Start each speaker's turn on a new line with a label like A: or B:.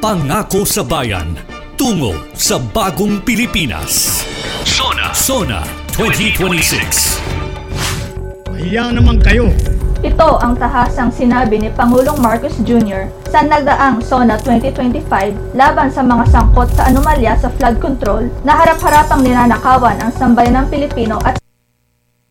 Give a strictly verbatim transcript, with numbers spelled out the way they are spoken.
A: Pangako sa bayan, tungo sa bagong Pilipinas. Sona, Sona twenty twenty-six.
B: Mahiya naman kayo.
C: Ito ang tahasang sinabi ni Pangulong Marcos Junior sa nagdaang SONA twenty twenty-five laban sa mga sangkot sa anomalya sa flood control na harap-harapang ninanakawan ang sambayanang Pilipino at